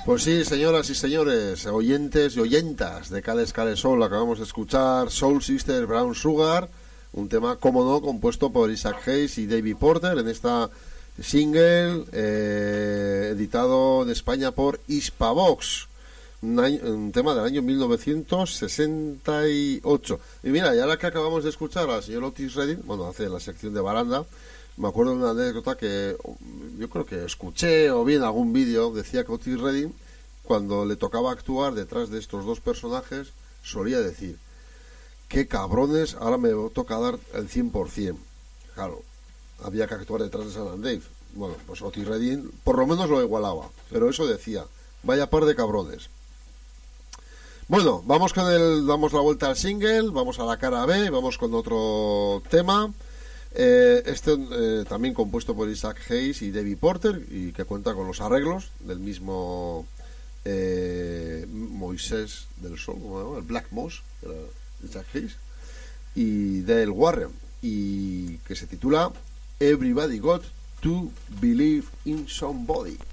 Pues sí, señoras y señores, oyentes y oyentas de Cales Cales Soul, acabamos de escuchar Soul Sister Brown Sugar, un tema, como no, compuesto por Isaac Hayes y David Porter en esta single editado en España por Hispavox, un tema del año 1968. Y mira, y ahora que acabamos de escuchar al señor Otis Redding, bueno, hace la sección de baranda, me acuerdo de una anécdota que yo creo que escuché o vi en algún vídeo. Decía que Otis Redding, cuando le tocaba actuar detrás de estos dos personajes, solía decir: qué cabrones, ahora me toca dar el 100%. Claro, había que actuar detrás de San Andrés. Bueno, pues Otis Redding por lo menos lo igualaba, pero eso decía: vaya par de cabrones. Bueno, vamos damos la vuelta al single, vamos a la cara B, vamos con otro tema. También compuesto por Isaac Hayes y David Porter, y que cuenta con los arreglos del mismo Moisés del Sol, el Black Moss, Isaac Hayes, y Dale Warren, y que se titula Everybody Got to Believe in Somebody.